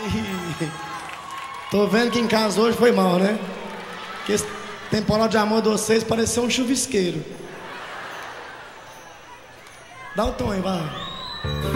Tô vendo que em casa hoje foi mal, né? Que esse temporal de amor de vocês pareceu um chuvisqueiro. Dá um tom aí, vai.